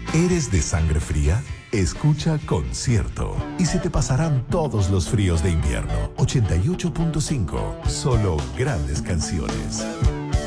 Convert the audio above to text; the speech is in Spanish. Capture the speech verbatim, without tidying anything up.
¿Eres de sangre fría? Escucha Concierto y se te pasarán todos los fríos de invierno. ochenta y ocho punto cinco. Solo grandes canciones.